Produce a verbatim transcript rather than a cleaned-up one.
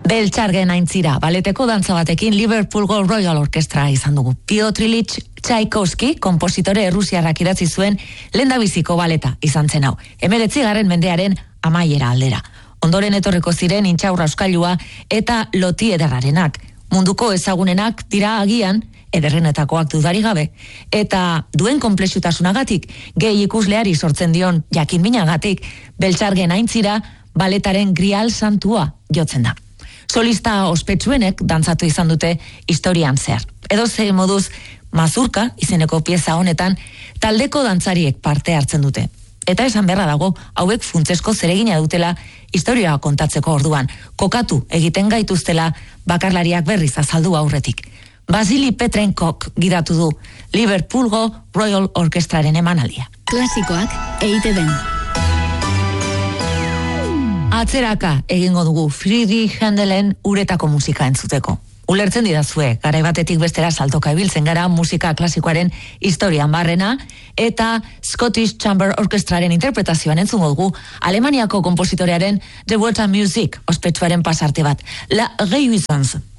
Beltxargen aintzira, baleteko dantza batekin Liverpoolgo Royal Orchestra izan dugu. Piotr Ilich Tchaikovsky, kompositore errusiarrak idatzi zuen lehendabiziko baleta izan zen hau. Hemeretzigarren mendearen amaiera aldera. Ondoren etorriko ziren intxaurra euskailua eta loti ederrarenak. Munduko ezagunenak dira agian, ederrenetakoak dudari gabe, eta duen konplexutasunagatik, gehi ikusleari sortzen dion jakin minagatik, Beltxargen aintzira baletaren grial santua jotzen da. Solista ospetsuenek dantzatu izan dute historian zehar. Edo ze moduz, mazurka izeneko pieza honetan taldeko dantzariek parte hartzen dute. Eta esan beharra dago, hauek funtsesko zeregina dutela historia kontatzeko orduan, kokatu egiten gaituztela bakarlariak berriz azaldu aurretik. Vasili Petrenkok gidatu du Liverpoolgo Royal Orchestraren emanaldia. Klasikoak E I T B-n. Atzeraka egingo dugu Friedrich Händelen uretako musika entzuteko. Ulertzen didazue, garai batetik bestera saltoka ibiltzen gara musika klasikoaren historian barrena, eta Scottish Chamber Orchestraren interpretazioan entzungo dugu Alemaniako kompositorearen The Water Music ospetsuaren pasarte bat, La Réjouissance.